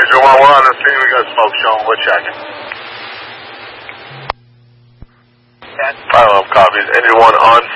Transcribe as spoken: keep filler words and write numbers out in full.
Engine one, we're on the scene. We got smoke showing. We're checking. Fire alarm copies. Engine one on